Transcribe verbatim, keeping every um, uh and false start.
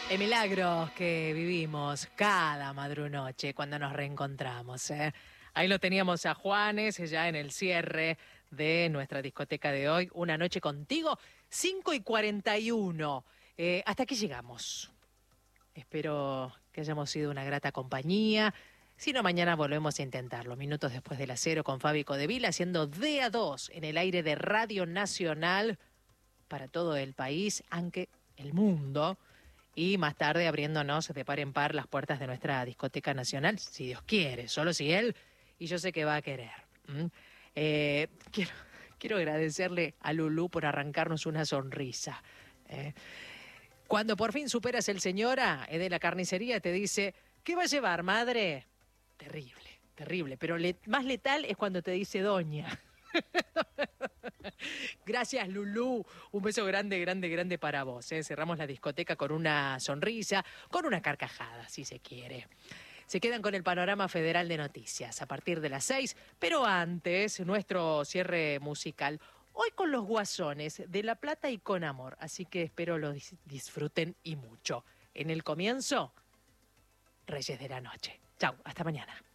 El milagro que vivimos cada madrunoche cuando nos reencontramos. ¿eh? Ahí lo teníamos a Juanes ya en el cierre de nuestra discoteca de hoy. Una noche contigo, cinco y cuarenta y uno. Eh, hasta aquí llegamos. Espero que hayamos sido una grata compañía. Si no, mañana volvemos a intentarlo. Minutos después de las cero con Fabi Codevila haciendo D A dos en el aire de Radio Nacional para todo el país, aunque el mundo. Y más tarde abriéndonos de par en par las puertas de nuestra discoteca nacional, si Dios quiere, solo si Él, y yo sé que va a querer. ¿Mm? Eh, quiero, quiero agradecerle a Lulú por arrancarnos una sonrisa. ¿eh? Cuando por fin superas el señora eh, de la carnicería, te dice, ¿qué va a llevar, madre? Terrible, terrible, pero le, más letal es cuando te dice doña. Gracias, Lulú. Un beso grande, grande, grande para vos. ¿eh? Cerramos la discoteca con una sonrisa, con una carcajada, si se quiere. Se quedan con el panorama federal de noticias a partir de las seis, pero antes, nuestro cierre musical. Hoy con los Guasones de La Plata y con amor, así que espero lo dis- disfruten y mucho. En el comienzo, Reyes de la Noche. Chau, hasta mañana.